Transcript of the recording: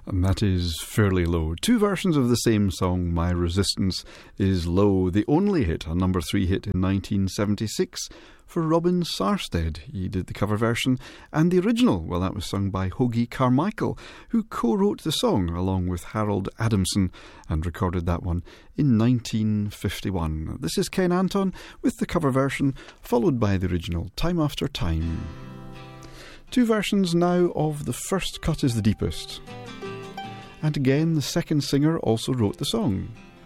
And that is fairly low. Two versions of the same song, My Resistance is Low. The only hit, a number 3 hit in 1976 for Robin Sarstedt. He did the cover version, and the original, well, that was sung by Hoagy Carmichael, who co-wrote the song along with Harold Adamson and recorded that one in 1951. This is Ken Anton with the cover version, followed by the original, Time After Time. Two versions now of The First Cut is the Deepest. And again, the second singer also wrote the song.